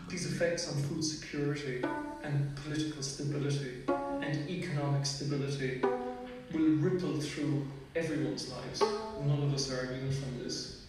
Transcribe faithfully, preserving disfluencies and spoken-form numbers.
these effects on food security and political stability and economic stability will ripple through everyone's lives. None of us are immune from this.